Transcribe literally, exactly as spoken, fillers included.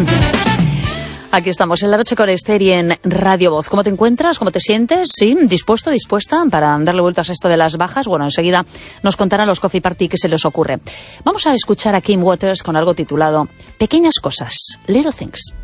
Aquí estamos en La Noche con Esther y en Radio Voz. ¿Cómo te encuentras? ¿Cómo te sientes? ¿Sí? ¿Dispuesto? ¿Dispuesta para darle vueltas a esto de las bajas? Bueno, enseguida nos contarán los Coffee Party qué se les ocurre. Vamos a escuchar a Kim Waters con algo titulado Pequeñas Cosas, Little Things.